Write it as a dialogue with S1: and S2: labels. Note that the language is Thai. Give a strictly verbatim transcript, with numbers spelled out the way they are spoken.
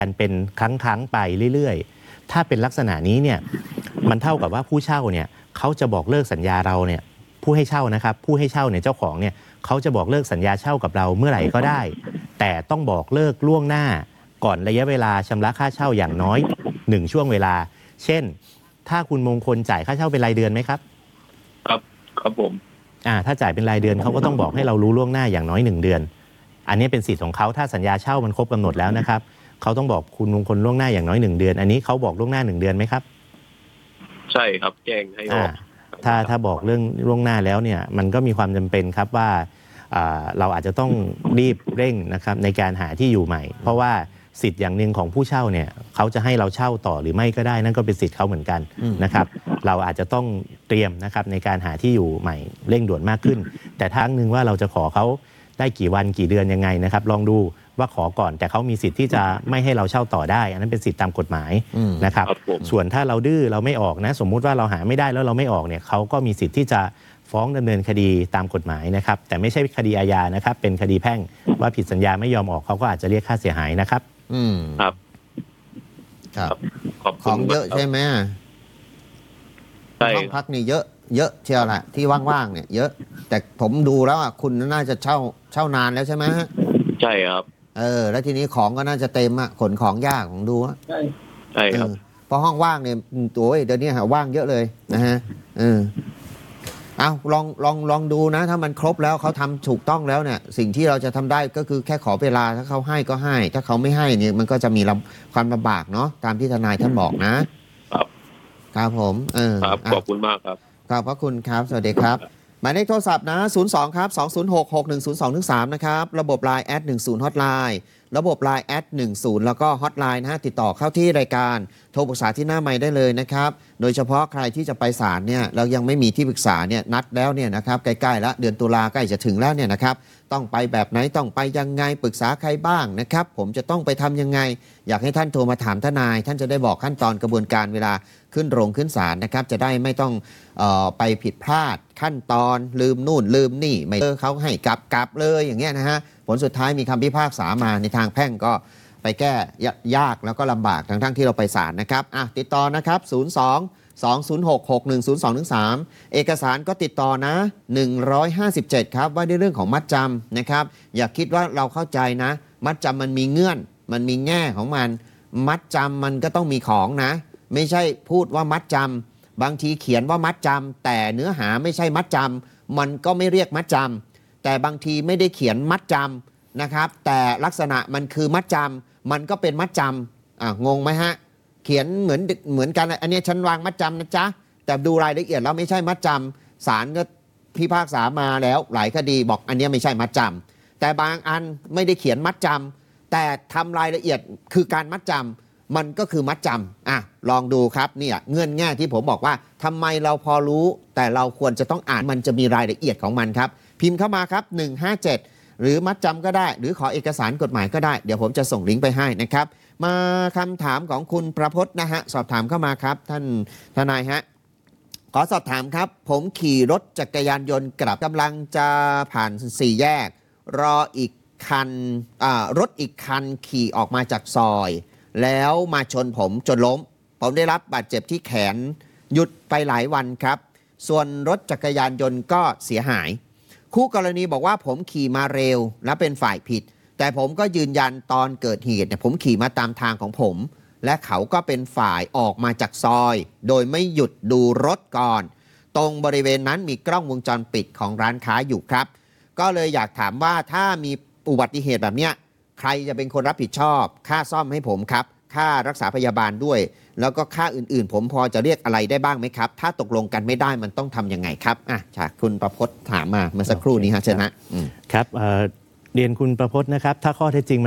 S1: กันเป็นครั้งๆไปเรื่อยๆถ้าเป็นลักษณะนี้เนี่ยมันเท่ากับว่าผู้เช่าเนี่ยเขาจะบอกเลิกสัญญาเราเนี่ยผู้ให้เช่านะครับผู้ให้เช่าเนี่ยเจ้าของเนี่ยเขาจะบอกเลิกสัญญาเช่ากับเราเมื่อไหร่ก็ได้แต่ต้องบอกเลิกล่วงหน้าก่อนระยะเวลาชำระค่าเช่าอย่างน้อยหนึ่งช่วงเวลาเช่นถ้าคุณมงคลจ่ายค่าเช่าเป็นรายเดือนไหมครับ
S2: ครับครับผม
S1: อ่าถ้าจ่ายเป็นรายเดือนเขาก็ต้องบอกให้เรารู้ล่วงหน้าอย่างน้อยหนึ่งเดือนอันนี้เป็นสิทธิ์ของเขาถ้าสัญญาเช่ามันครบกำหนดแล้วนะครับเขาต้องบอกคุณมงคลล่วงหน้าอย่างน้อยหนึ่งเดือนอันนี้เขาบอกล่วงหน้าหนึ่งเดือนไหมครับ
S2: ใช่ครับแจ้งให้ออก
S1: ถ้าถ้าบอกเรื่องล่วงหน้าแล้วเนี่ยมันก็มีความจำเป็นครับว่าเราอาจจะต้องรีบเร่งนะครับในการหาที่อยู่ใหม่เพราะว่าสิทธิ์อย่างหนึ่งของผู้เช่าเนี่ยเขาจะให้เราเช่าต่อหรือไม่ก็ได้นั่นก็เป็นสิทธิ์เขาเหมือนกันนะครับเราอาจจะต้องเตรียมนะครับในการหาที่อยู่ใหม่เร่งด่วนมากขึ้นแต่ทั้งหนึ่งว่าเราจะขอเขาได้กี่วันกี่เดือนยังไงนะครับลองดูว่าขอก่อนแต่เขามีสิทธิ์ที่จะไม่ให้เราเช่าต่อได้อันนั้นเป็นสิทธิตามกฎหมายนะครับส่วนถ้าเราดื้อเราไม่ออกนะสมมุติว่าเราหาไม่ได้แล้วเราไม่ออกเนี่ยเขาก็มีสิทธิ์ที่จะฟ้องดำเนินคดีตามกฎหมายนะครับแต่ไม่ใช่คดีอาญานะครับเป็นคดีแพ่งว่าผิดสัญญาไม่ยอมออกเขาก็อาจจะเรียกค่าเสียหายนะครับ
S3: อืม
S2: ครับ
S3: ครับของเยอะใช่ไหมใช่ห้องพักนี่เยอะเยอะเชียวแหละที่ว่างๆเนี่ยเยอะแต่ผมดูแล้วอ่ะคุณน่าจะเช่าเช่านานแล้วใช่ไหม
S2: ใช่ครับ
S3: เออแล้วทีนี้ของก็น่าจะเต็มอ่ะขนของยากผมดูอ่ะ
S2: ใช่ใช่ครับ
S3: เพราะห้องว่างเนี่ยโอ้ยเดี๋ยวนี้หาว่างเยอะเลยนะฮะเออเอาลองลองลองดูนะถ้ามันครบแล้วเขาทำถูกต้องแล้วเนี่ยสิ่งที่เราจะทำได้ก็คือแค่ขอเวลาถ้าเขาให้ก็ให้ถ้าเขาไม่ให้เนี่ยมันก็จะมีความลำบากเนาะตามที่ทนายท่านบอกนะครับครับผมเออ
S2: ครับขอบคุณมากครับ
S3: ขอบพระคุณครับสวัสดีครับหมายเลขโทรศัพท์นะศูนย์สองครับสองศูนย์หก หกหนึ่งศูนย์สองหนึ่งสามนะครับระบบ ไลน์ แอท หนึ่งศูนย์ Hotline ระบบ ไลน์ แอท หนึ่งศูนย์แล้วก็ Hotline นะฮะติดต่อเข้าที่รายการโทรปรึกษาที่หน้าไมค์ได้เลยนะครับโดยเฉพาะใครที่จะไปศาลเนี่ยเรายังไม่มีที่ปรึกษาเนี่ยนัดแล้วเนี่ยนะครับใกล้ๆแล้วเดือนตุลาใกล้จะถึงแล้วเนี่ยนะครับต้องไปแบบไหนต้องไปยังไงปรึกษาใครบ้างนะครับผมจะต้องไปทำยังไงอยากให้ท่านโทรมาถามทนายท่านจะได้บอกขั้นตอนกระบวนการเวลาขึ้นโรงขึ้นศาลนะครับจะได้ไม่ต้องเอ่อไปผิดพลาดขั้นตอนลืมนู่นลืมนี่ไม่เออเขาให้กลับกลับเลยอย่างเงี้ยนะฮะผลสุดท้ายมีคำพิพากษามาในทางแพ่งก็ไปแก้ยากแล้วก็ลำบากทั้งทั้งที่เราไปศาลนะครับอ่ะติดต่อนะครับศูนย์ สอง สอง ศูนย์ หก หก หนึ่ง ศูนย์ สอง หนึ่ง สามเอกสารก็ติดต่อนะหนึ่งร้อยห้าสิบเจ็ดครับว่าด้วยเรื่องของมัดจำนะครับอย่าคิดว่าเราเข้าใจนะมัดจำมันมีเงื่อนมันมีแง่ของมันมัดจำมันก็ต้องมีของนะไม่ใช่พูดว่ามัดจำบางทีเขียนว่ามัดจำแต่เนื้อหาไม่ใช่มัดจำมันก็ไม่เรียกมัดจำแต่บางทีไม่ได้เขียนมัดจำนะครับแต่ลักษณะมันคือมัดจำมันก็เป็นมัดจำอ่ะงงไหมฮะเขียนเหมือนเหมือนกันอันนี้ฉันวางมัดจำนะจ๊ะแต่ดูรายละเอียดแล้วไม่ใช่มัดจำศาลก็พิพากษามาแล้วหลายคดีบอกอันนี้ไม่ใช่มัดจำแต่บางอันไม่ได้เขียนมัดจำแต่ทำรายละเอียดคือการมัดจำมันก็คือมัดจำอ่ะลองดูครับเนี่ยเงื่อนแง่ที่ผมบอกว่าทำไมเราพอรู้แต่เราควรจะต้องอ่านมันจะมีรายละเอียดของมันครับพิมพ์เข้ามาครับหนึ่งห้าเจ็ดหรือมัดจำก็ได้หรือขอเอกสารกฎหมายก็ได้เดี๋ยวผมจะส่งลิงก์ไปให้นะครับมาคำถามของคุณประพจน์นะฮะสอบถามเข้ามาครับท่านทนายฮะขอสอบถามครับผมขี่รถจักรยานยนต์กลับกำลังจะผ่านสี่แยกรออีกคันรถอีกคันขี่ออกมาจากซอยแล้วมาชนผมจนล้มผมได้รับบาดเจ็บที่แขนหยุดไปหลายวันครับส่วนรถจักรยานยนต์ก็เสียหายคู่กรณีบอกว่าผมขี่มาเร็วและเป็นฝ่ายผิดแต่ผมก็ยืนยันตอนเกิดเหตุเนี่ยผมขี่มาตามทางของผมและเขาก็เป็นฝ่ายออกมาจากซอยโดยไม่หยุดดูรถก่อนตรงบริเวณนั้นมีกล้องวงจรปิดของร้านค้าอยู่ครับก็เลยอยากถามว่าถ้ามีอุบัติเหตุแบบเนี้ยใครจะเป็นคนรับผิดชอบค่าซ่อมให้ผมครับค่ารักษาพยาบาลด้วยแล้วก็ค่าอื่นๆผมพอจะเรียกอะไรได้บ้างไหมครับถ้าตกลงกันไม่ได้มันต้องทำยังไงครับอ่ะจากคุณประพจน์ถามมาเมื่อสักครู่นี้ฮะเชิญนะครับ
S1: เรียนคุณประพจน์นะครับถ้าข้อเท็จจริง